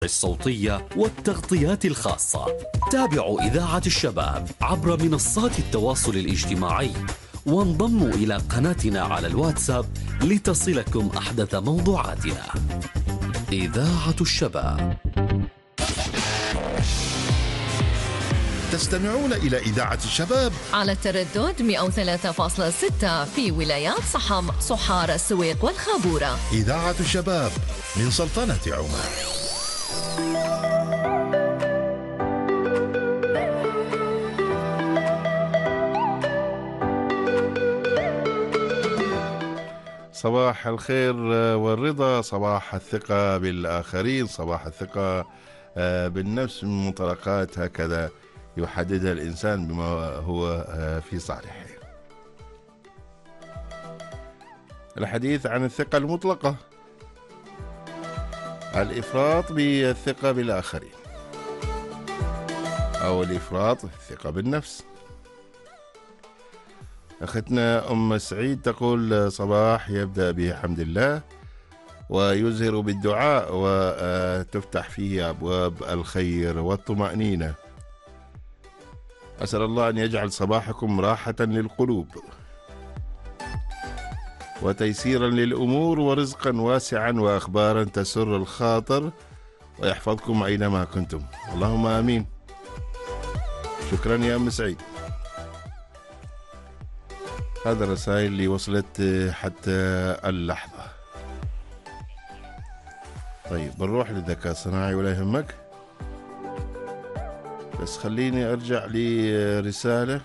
الصوتية والتغطيات الخاصة. تابعوا إذاعة الشباب عبر منصات التواصل الاجتماعي، وانضموا إلى قناتنا على الواتساب لتصلكم أحدث موضوعاتنا. إذاعة الشباب. تستمعون إلى إذاعة الشباب على التردد 103.6 في ولايات صحم، صحارى، السويق والخابورة. إذاعة الشباب من سلطنة عمان. صباح الخير والرضا، صباح الثقة بالآخرين، صباح الثقة بالنفس من منطلقات هكذا يحددها الإنسان بما هو في صالحه. الحديث عن الثقة المطلقة، الإفراط بالثقة بالآخرين أو الإفراط بالثقة بالنفس. أختنا أم سعيد تقول: صباح يبدأ بحمد الله ويزهر بالدعاء وتفتح فيه أبواب الخير والطمأنينة. أسأل الله أن يجعل صباحكم راحة للقلوب وتيسيرا للأمور ورزقا واسعا وأخبارا تسر الخاطر ويحفظكم أينما كنتم، اللهم آمين. شكرا يا أم سعيد. هذا الرسائل اللي وصلت حتى اللحظة. طيب بنروح للذكاء الصناعي ولا يهمك، بس خليني أرجع لرسالة.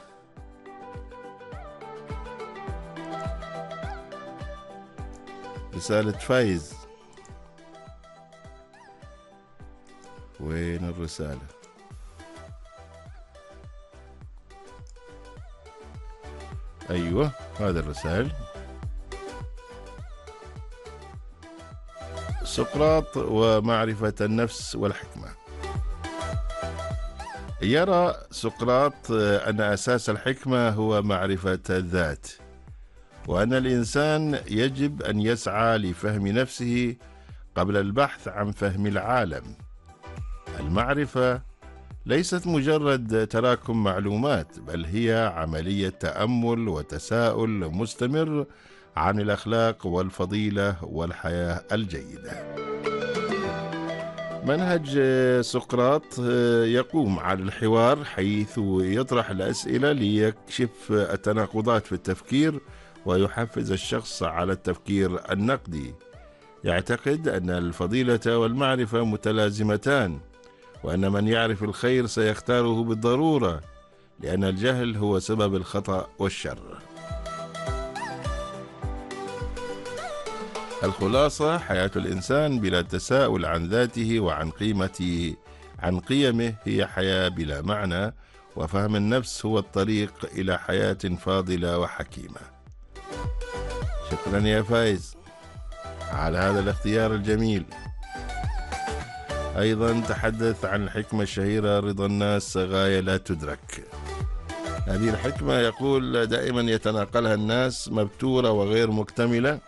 رسالة فايز، وين الرسالة؟ أيوة هذا الرسائل. سقراط ومعرفة النفس والحكمة. يرى سقراط أن أساس الحكمة هو معرفة الذات، وأن الإنسان يجب أن يسعى لفهم نفسه قبل البحث عن فهم العالم. المعرفة ليست مجرد تراكم معلومات، بل هي عملية تأمل وتساؤل مستمر عن الأخلاق والفضيلة والحياة الجيدة. منهج سقراط يقوم على الحوار، حيث يطرح الأسئلة ليكشف التناقضات في التفكير ويحفز الشخص على التفكير النقدي. يعتقد أن الفضيلة والمعرفة متلازمتان، وأن من يعرف الخير سيختاره بالضرورة، لأن الجهل هو سبب الخطأ والشر. الخلاصة: حياة الإنسان بلا تساؤل عن ذاته وعن قيمه هي حياة بلا معنى، وفهم النفس هو الطريق إلى حياة فاضلة وحكيمة. شكرا يا فايز على هذا الاختيار الجميل. أيضا تحدث عن الحكمة الشهيرة: رضا الناس غاية لا تدرك. هذه الحكمة يقول دائما يتناقلها الناس مبتورة وغير مكتملة،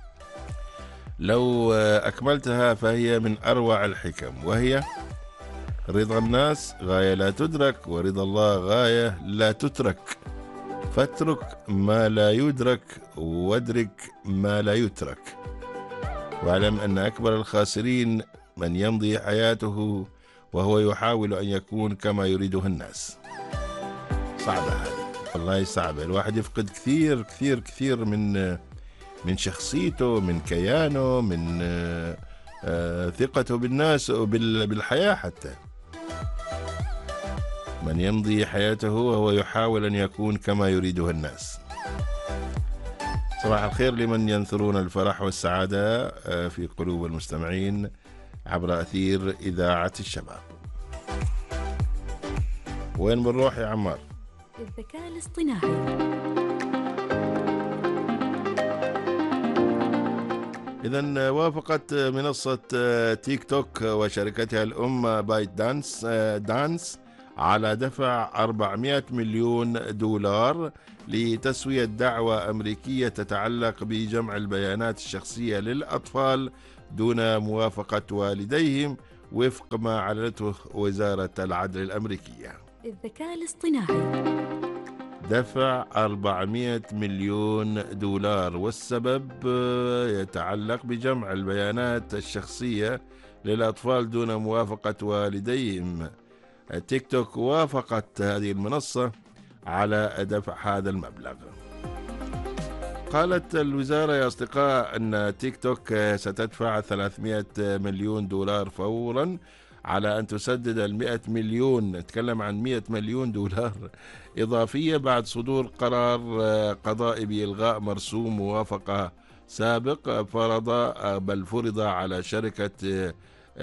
لو أكملتها فهي من أروع الحكم، وهي: رضا الناس غاية لا تدرك، ورضا الله غاية لا تترك، فاترك ما لا يدرك وادرك ما لا يترك، واعلم أن أكبر الخاسرين من يمضي حياته وهو يحاول أن يكون كما يريده الناس. صعبة هذه، والله صعبة. الواحد يفقد كثير كثير كثير من شخصيته، من كيانه، من ثقته بالناس وبالحياة حتى. من يمضي حياته وهو يحاول أن يكون كما يريده الناس. صباح الخير لمن ينثرون الفرح والسعادة في قلوب المستمعين عبر أثير إذاعة الشباب. وين بنروح يا عمار؟ الذكاء الاصطناعي. إذن وافقت منصة تيك توك وشركتها الأم بايت دانس على دفع 400 مليون دولار لتسوية دعوى أمريكية تتعلق بجمع البيانات الشخصية للأطفال دون موافقة والديهم وفق ما أعلنته وزارة العدل الأمريكية. الذكاء الاصطناعي دفع 400 مليون دولار، والسبب يتعلق بجمع البيانات الشخصية للأطفال دون موافقة والديهم. تيك توك وافقت هذه المنصة على دفع هذا المبلغ. قالت الوزارة يا أصدقاء أن تيك توك ستدفع 300 مليون دولار فورا على أن تسدد 100 مليون، نتكلم عن 100 مليون دولار إضافية بعد صدور قرار قضائي بإلغاء مرسوم موافقة سابق فرض على شركة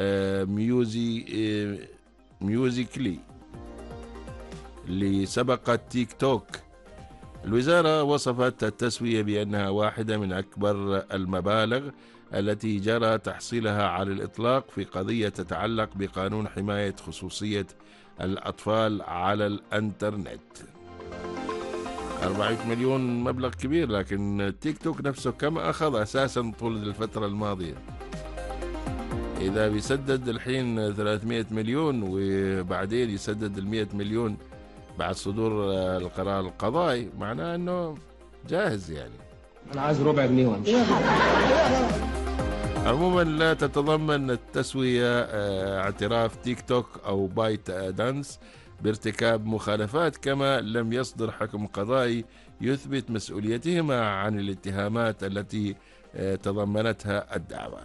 ميوزيكلي اللي سبقت تيك توك. الوزارة وصفت التسوية بأنها واحدة من أكبر المبالغ التي جرى تحصيلها على الإطلاق في قضية تتعلق بقانون حماية خصوصية الأطفال على الإنترنت. 400 مليون مبلغ كبير، لكن تيك توك نفسه كم أخذ أساسا طول الفترة الماضية؟ إذا بيسدد الحين 300 مليون وبعدين يسدد 100 مليون بعد صدور القرار القضائي، معناه أنه جاهز يعني. أنا عايز ربع جنيه وامشي. عموما لا تتضمن التسوية اعتراف تيك توك أو بايت دانس بارتكاب مخالفات، كما لم يصدر حكم قضائي يثبت مسؤوليتهما عن الاتهامات التي تضمنتها الدعوة.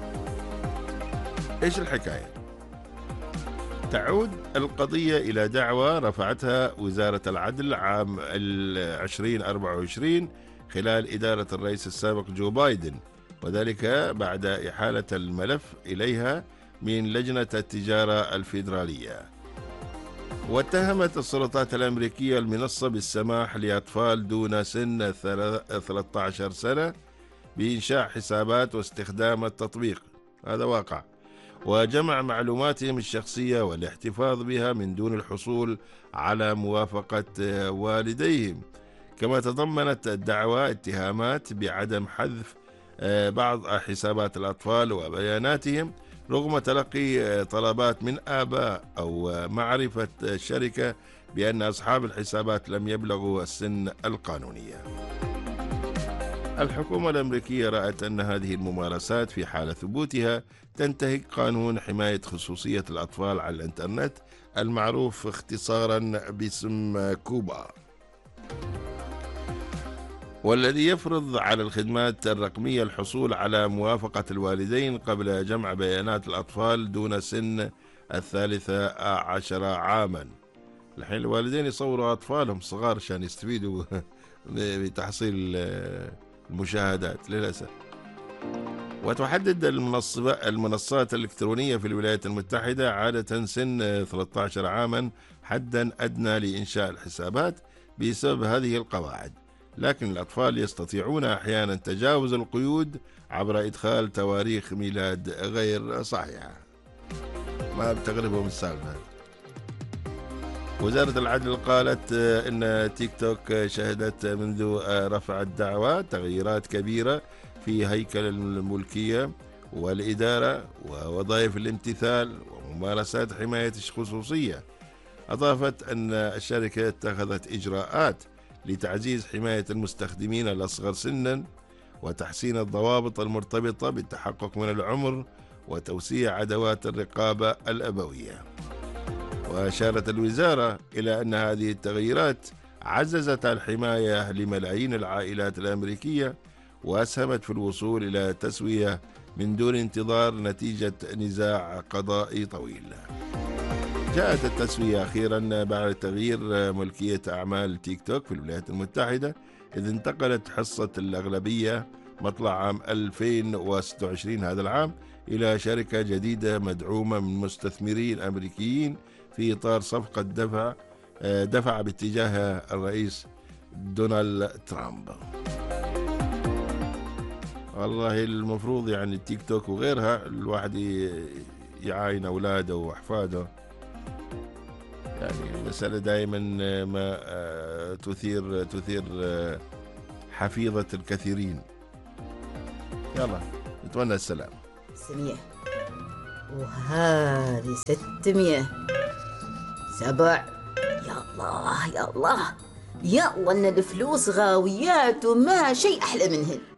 إيش الحكاية؟ تعود القضية إلى دعوة رفعتها وزارة العدل عام 2024 خلال إدارة الرئيس السابق جو بايدن، وذلك بعد إحالة الملف إليها من لجنة التجارة الفيدرالية. واتهمت السلطات الأمريكية المنصة بالسماح لأطفال دون سن 13 سنة بإنشاء حسابات واستخدام التطبيق، هذا واقع، وجمع معلوماتهم الشخصية والاحتفاظ بها من دون الحصول على موافقة والديهم. كما تضمنت الدعوى اتهامات بعدم حذف بعض حسابات الأطفال وبياناتهم رغم تلقي طلبات من آباء أو معرفة الشركة بأن أصحاب الحسابات لم يبلغوا السن القانونية. الحكومة الأمريكية رأت أن هذه الممارسات في حال ثبوتها تنتهك قانون حماية خصوصية الأطفال على الإنترنت المعروف اختصارا باسم كوبا، والذي يفرض على الخدمات الرقمية الحصول على موافقة الوالدين قبل جمع بيانات الأطفال دون سن 13 عاما. الحين الوالدين يصوروا أطفالهم صغار عشان يستفيدوا بتحصيل المشاهدات للأسف. وتحدد المنصات الإلكترونية في الولايات المتحدة عادة سن 13 عاما حدا أدنى لإنشاء الحسابات بسبب هذه القواعد، لكن الأطفال يستطيعون أحيانا تجاوز القيود عبر إدخال تواريخ ميلاد غير صحيحة. ما بتغلبهم السالفة. وزارة العدل قالت إن تيك توك شهدت منذ رفع الدعوى تغييرات كبيرة في هيكل الملكية والإدارة ووظائف الامتثال وممارسات حماية الخصوصية. أضافت أن الشركة اتخذت إجراءات لتعزيز حماية المستخدمين الأصغر سنا وتحسين الضوابط المرتبطة بالتحقق من العمر وتوسيع أدوات الرقابة الأبوية. وأشارت الوزارة إلى أن هذه التغييرات عززت الحماية لملايين العائلات الأمريكية وأسهمت في الوصول إلى تسوية من دون انتظار نتيجة نزاع قضائي طويل. جاءت التسوية أخيرا بعد تغيير ملكية أعمال تيك توك في الولايات المتحدة، إذ انتقلت حصة الأغلبية مطلع عام 2026 هذا العام إلى شركة جديدة مدعومة من مستثمرين أمريكيين في إطار صفقة دفع باتجاه الرئيس دونالد ترامب. والله المفروض يعني تيك توك وغيرها الواحد يعاين أولاده وأحفاده، يعني المسألة دائما ما تثير حفيظة الكثيرين. يلا نتمنى السلام. سميع وهذه 600. 7. يا الله يا الله يا الله، ان الفلوس غاويات وما شيء احلى منهن.